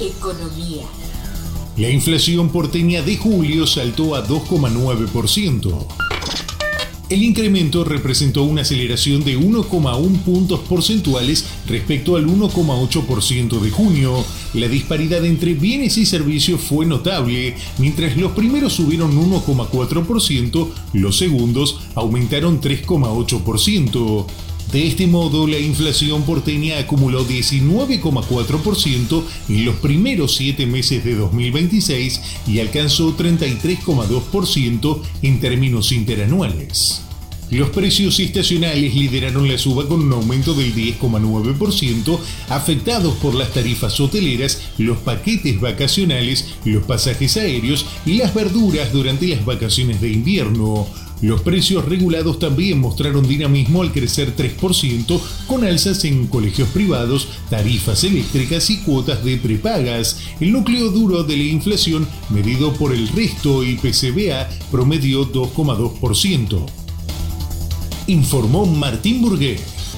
Economía. La inflación porteña de julio saltó a 2,9%. El incremento representó una aceleración de 1,1 puntos porcentuales respecto al 1,8% de junio. La disparidad entre bienes y servicios fue notable. Mientras los primeros subieron 1,4%, los segundos aumentaron 3,8%. De este modo, la inflación porteña acumuló 19,4% en los primeros 7 meses de 2026 y alcanzó 33,2% en términos interanuales. Los precios estacionales lideraron la suba con un aumento del 10,9%, afectados por las tarifas hoteleras, los paquetes vacacionales, los pasajes aéreos y las verduras durante las vacaciones de invierno. Los precios regulados también mostraron dinamismo al crecer 3%, con alzas en colegios privados, tarifas eléctricas y cuotas de prepagas. El núcleo duro de la inflación, medido por el resto IPCBA, promedió 2,2%. Informó Martín Burgué.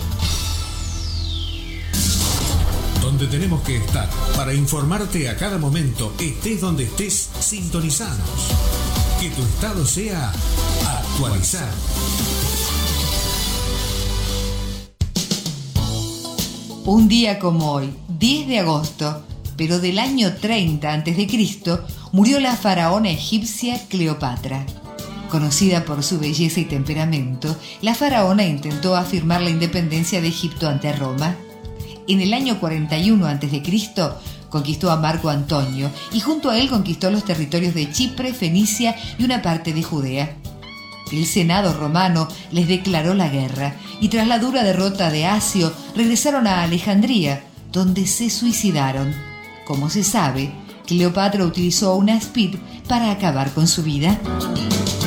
Donde tenemos que estar para informarte a cada momento, estés donde estés, sintonizanos. Que tu estado sea actualizado. Un día como hoy, 10 de agosto, pero del año 30 a.C., murió la faraona egipcia Cleopatra. Conocida por su belleza y temperamento, la faraona intentó afirmar la independencia de Egipto ante Roma. En el año 41 a.C., conquistó a Marco Antonio y junto a él conquistó los territorios de Chipre, Fenicia y una parte de Judea. El Senado romano les declaró la guerra y tras la dura derrota de Acio regresaron a Alejandría, donde se suicidaron. Como se sabe, Cleopatra utilizó una spid para acabar con su vida.